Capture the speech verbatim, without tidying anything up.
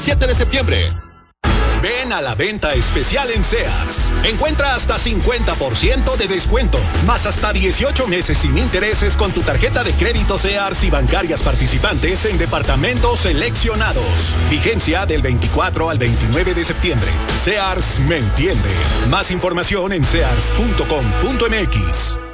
siete de septiembre. Ven a la venta especial en Sears. Encuentra hasta cincuenta por ciento de descuento, más hasta dieciocho meses sin intereses con tu tarjeta de crédito Sears y bancarias participantes en departamentos seleccionados. Vigencia del veinticuatro al veintinueve de septiembre. Sears me entiende. Más información en sears punto com punto m x.